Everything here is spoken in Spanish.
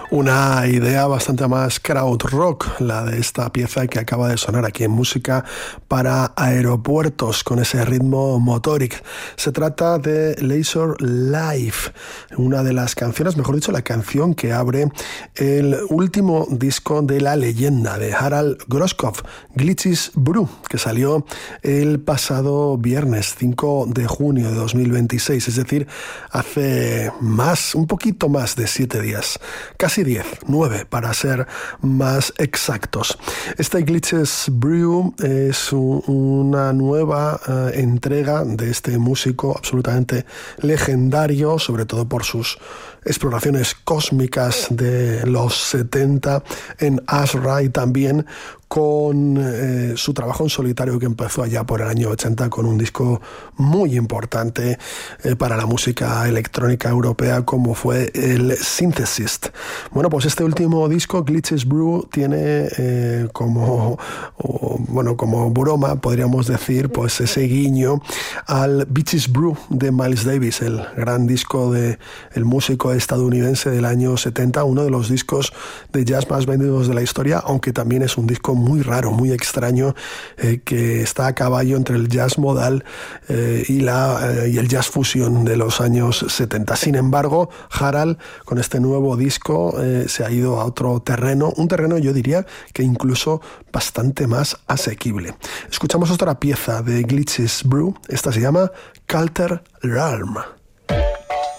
Una idea bastante más crowd rock, la de esta pieza que acaba de sonar aquí en Música para Aeropuertos, con ese ritmo motoric. Se trata de Leisure Life, una de las canciones, mejor dicho, la canción que abre el último disco de la leyenda de Harald Groskopf, Glitches Brew, que salió el pasado viernes 5 de junio de 2026, es decir, hace un poquito más de 7 días, casi 10, 9 para ser más exactos. Este Glitches Brew es una nueva entrega de este músico absolutamente legendario, sobre todo por sus exploraciones cósmicas de los 70 en Ashray, también con su trabajo en solitario que empezó allá por el año 80 con un disco muy importante para la música electrónica europea, como fue el Synthesist. Bueno, pues este último disco, Glitches Brew, tiene como broma, podríamos decir, pues ese guiño al Bitches Brew de Miles Davis, el gran disco del músico estadounidense del año 70, uno de los discos de jazz más vendidos de la historia, aunque también es un disco muy raro, muy extraño, que está a caballo entre el jazz modal y el jazz fusión de los años 70. Sin embargo, Harald, con este nuevo disco, se ha ido a otro terreno, un terreno, yo diría, que incluso bastante más asequible. Escuchamos otra pieza de Glitches Brew, esta se llama Culter Realm.